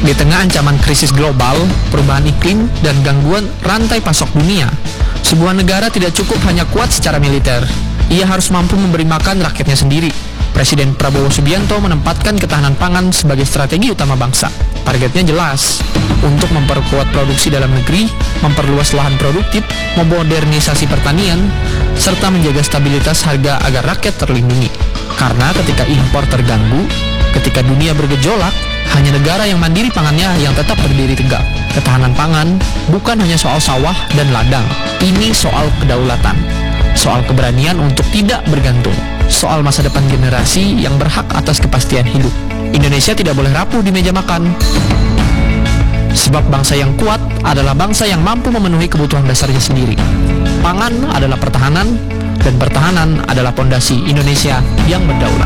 Di tengah ancaman krisis global, perubahan iklim, dan gangguan rantai pasok dunia, sebuah negara tidak cukup hanya kuat secara militer. Ia harus mampu memberi makan rakyatnya sendiri. Presiden Prabowo Subianto menempatkan ketahanan pangan sebagai strategi utama bangsa. Targetnya jelas, untuk memperkuat produksi dalam negeri, memperluas lahan produktif, memodernisasi pertanian, serta menjaga stabilitas harga agar rakyat terlindungi. Karena ketika impor terganggu, ketika dunia bergejolak, hanya negara yang mandiri pangannya yang tetap berdiri tegak. Ketahanan pangan bukan hanya soal sawah dan ladang. Ini soal kedaulatan, soal keberanian untuk tidak bergantung, soal masa depan generasi yang berhak atas kepastian hidup. Indonesia tidak boleh rapuh di meja makan. Sebab bangsa yang kuat adalah bangsa yang mampu memenuhi kebutuhan dasarnya sendiri. Pangan adalah pertahanan, dan pertahanan adalah pondasi Indonesia yang berdaulat.